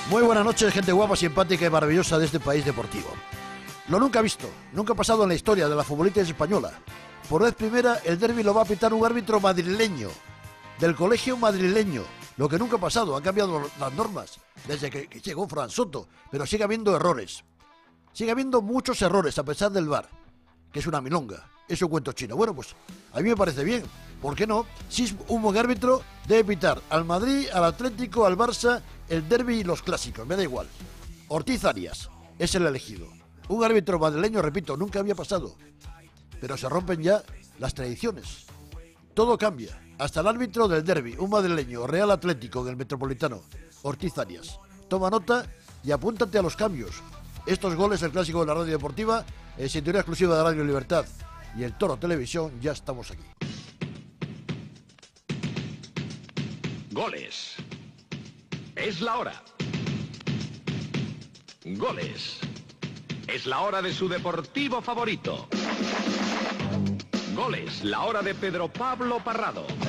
Muy buenas noches, gente guapa, simpática y maravillosa de este país deportivo. Lo nunca visto, nunca pasado en la historia de la futbolística española. Por vez primera, el derbi lo va a pitar un árbitro madrileño, del colegio madrileño. Lo que nunca ha pasado, han cambiado las normas desde que llegó Fran Soto, pero sigue habiendo errores. Sigue habiendo muchos errores a pesar del VAR, que es una milonga, es un cuento chino. Bueno, pues a mí me parece bien. ¿Por qué no? Si es un buen árbitro, debe pitar al Madrid, al Atlético, al Barça, el derbi y los clásicos, me da igual. Ortiz Arias es el elegido. Un árbitro madrileño, repito, nunca había pasado. Pero se rompen ya las tradiciones. Todo cambia. Hasta el árbitro del derbi, un madrileño, Real Atlético en el Metropolitano, Ortiz Arias. Toma nota y apúntate a los cambios. Estos goles del clásico de la radio deportiva, en sintonía exclusiva de Radio Libertad y el Toro Televisión, ya estamos aquí. Goles. Es la hora. Goles. Es la hora de su deportivo favorito. Goles, la hora de Pedro Pablo Parrado.